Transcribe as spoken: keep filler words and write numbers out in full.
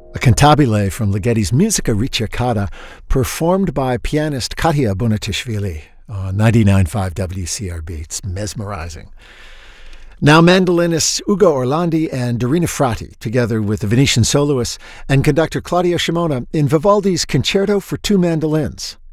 A cantabile from Ligeti's Musica Ricercata, performed by pianist Katia Bonatishvili on ninety-nine point five W C R B. It's mesmerizing. Now mandolinists Ugo Orlandi and Dorina Frati, together with the Venetian soloists and conductor Claudio Scimona in Vivaldi's Concerto for Two Mandolins,